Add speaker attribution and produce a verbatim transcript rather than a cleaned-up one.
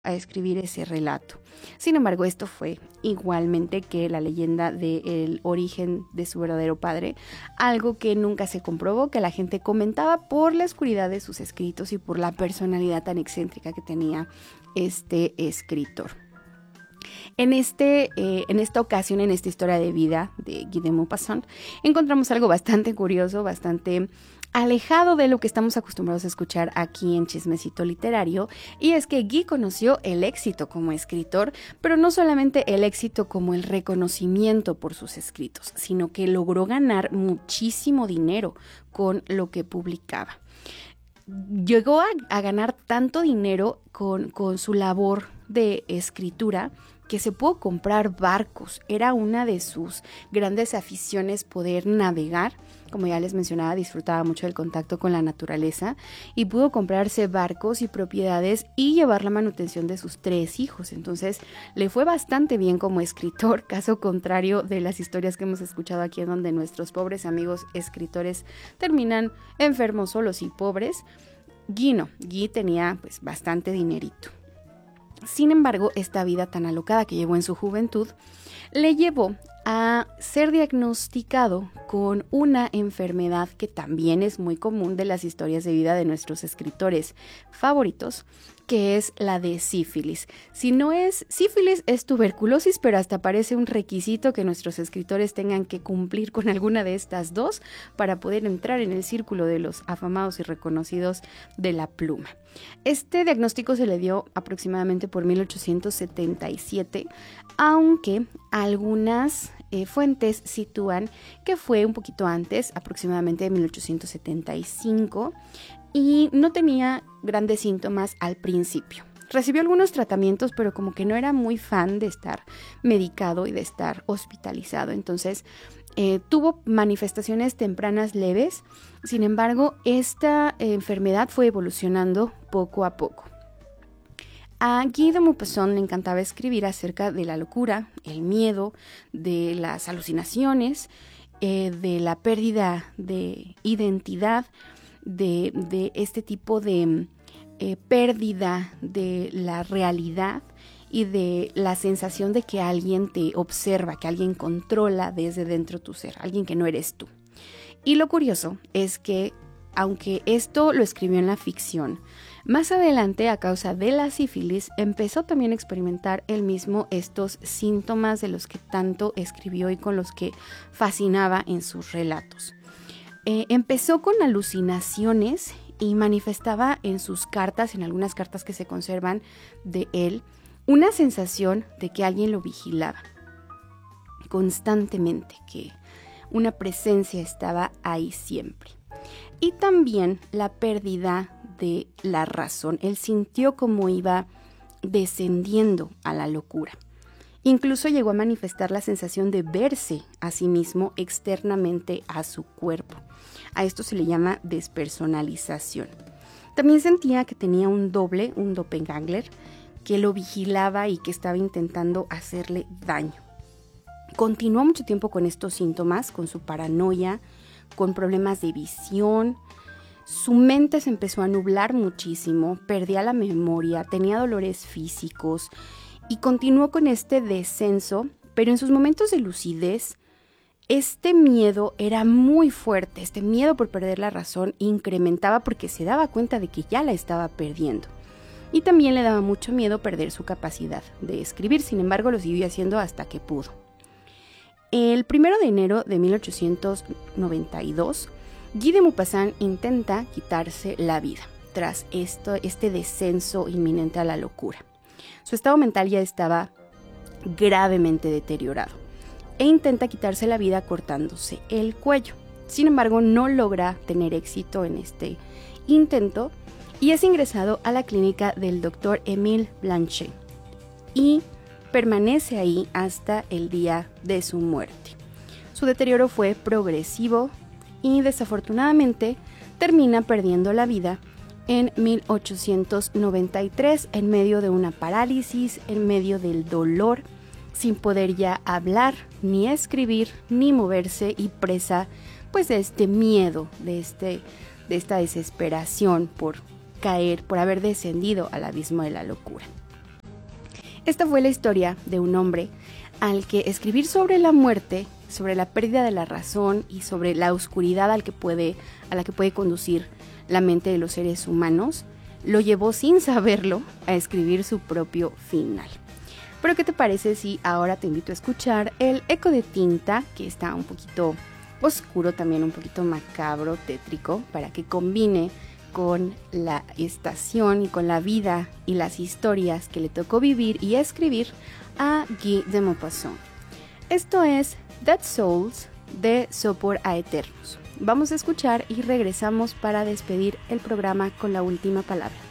Speaker 1: a escribir ese relato. Sin embargo, esto fue igualmente que la leyenda del origen de su verdadero padre, algo que nunca se comprobó, que la gente comentaba por la oscuridad de sus escritos y por la personalidad tan excéntrica que tenía este escritor. En, este, eh, en esta ocasión, en esta historia de vida de Guy de Maupassant, encontramos algo bastante curioso, bastante alejado de lo que estamos acostumbrados a escuchar aquí en Chismecito Literario, y es que Guy conoció el éxito como escritor, pero no solamente el éxito como el reconocimiento por sus escritos, sino que logró ganar muchísimo dinero con lo que publicaba. Llegó a, a ganar tanto dinero con, con su labor de escritura que se pudo comprar barcos. Era una de sus grandes aficiones poder navegar. Como ya les mencionaba, disfrutaba mucho del contacto con la naturaleza y pudo comprarse barcos y propiedades y llevar la manutención de sus tres hijos. Entonces le fue bastante bien como escritor, caso contrario de las historias que hemos escuchado aquí en donde nuestros pobres amigos escritores terminan enfermos, solos y pobres. Guy no, Guy tenía pues bastante dinerito. Sin embargo, esta vida tan alocada que llevó en su juventud le llevó a ser diagnosticado con una enfermedad que también es muy común de las historias de vida de nuestros escritores favoritos, que es la de sífilis. Si no es sífilis, es tuberculosis, pero hasta parece un requisito que nuestros escritores tengan que cumplir con alguna de estas dos para poder entrar en el círculo de los afamados y reconocidos de la pluma. Este diagnóstico se le dio aproximadamente por mil ochocientos setenta y siete, aunque algunas eh, fuentes sitúan que fue un poquito antes, aproximadamente de mil ochocientos setenta y cinco, y no tenía grandes síntomas al principio. Recibió algunos tratamientos, pero como que no era muy fan de estar medicado y de estar hospitalizado. Entonces, eh, tuvo manifestaciones tempranas leves. Sin embargo, esta eh, enfermedad fue evolucionando poco a poco. A Guy de Maupassant le encantaba escribir acerca de la locura, el miedo, de las alucinaciones, eh, de la pérdida de identidad, de, de este tipo de eh, pérdida de la realidad y de la sensación de que alguien te observa, que alguien controla desde dentro tu ser, alguien que no eres tú. Y lo curioso es que, aunque esto lo escribió en la ficción, más adelante, a causa de la sífilis, empezó también a experimentar él mismo estos síntomas de los que tanto escribió y con los que fascinaba en sus relatos. Eh, empezó con alucinaciones y manifestaba en sus cartas, en algunas cartas que se conservan de él, una sensación de que alguien lo vigilaba constantemente, que una presencia estaba ahí siempre. Y también la pérdida de la razón. Él sintió como iba descendiendo a la locura. Incluso llegó a manifestar la sensación de verse a sí mismo externamente a su cuerpo. A esto se le llama despersonalización. También sentía que tenía un doble, un doppelganger, que lo vigilaba y que estaba intentando hacerle daño. Continuó mucho tiempo con estos síntomas, con su paranoia, con problemas de visión. Su mente se empezó a nublar muchísimo, perdía la memoria, tenía dolores físicos y continuó con este descenso, pero en sus momentos de lucidez, este miedo era muy fuerte, este miedo por perder la razón incrementaba porque se daba cuenta de que ya la estaba perdiendo. Y también le daba mucho miedo perder su capacidad de escribir, sin embargo lo siguió haciendo hasta que pudo. El primero de enero de mil ochocientos noventa y dos, Guy de Maupassant intenta quitarse la vida tras esto, este descenso inminente a la locura. Su estado mental ya estaba gravemente deteriorado e intenta quitarse la vida cortándose el cuello. Sin embargo, no logra tener éxito en este intento y es ingresado a la clínica del doctor Émile Blanchet y permanece ahí hasta el día de su muerte. Su deterioro fue progresivo y desafortunadamente termina perdiendo la vida en mil ochocientos noventa y tres en medio de una parálisis, en medio del dolor, sin poder ya hablar, ni escribir, ni moverse y presa pues de este miedo, de, este, de esta desesperación por caer, por haber descendido al abismo de la locura. Esta fue la historia de un hombre al que escribir sobre la muerte, sobre la pérdida de la razón y sobre la oscuridad al que puede, a la que puede conducir la mente de los seres humanos, lo llevó sin saberlo a escribir su propio final. Pero ¿qué te parece si ahora te invito a escuchar El eco de tinta, que está un poquito oscuro, también un poquito macabro, tétrico, para que combine con la estación y con la vida y las historias que le tocó vivir y escribir a Guy de Maupassant. Esto es Dead Souls de Sopor a Eternos. Vamos a escuchar y regresamos para despedir el programa con la última palabra.